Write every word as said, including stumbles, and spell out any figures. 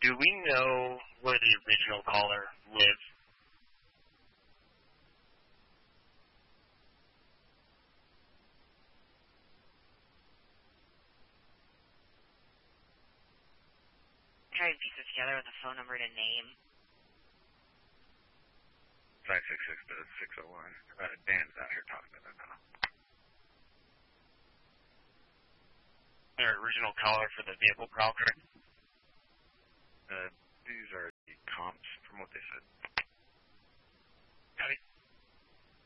do we know where the original caller lives? Try to piece this together with a phone number and a name. five six six to six oh one. Uh, Dan's out here talking to them now. Their original caller for the vehicle crawl, correct? Uh, these are the comps from what they said. Got it.